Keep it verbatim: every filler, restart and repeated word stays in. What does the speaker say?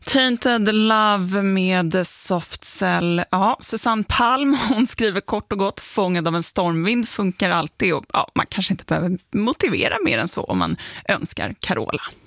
Tainted Love med Soft Cell. Ja, Susanne Palm, hon skriver kort och gott: Fångad av en stormvind funkar alltid. Och ja, man kanske inte behöver motivera mer än så om man önskar Carola.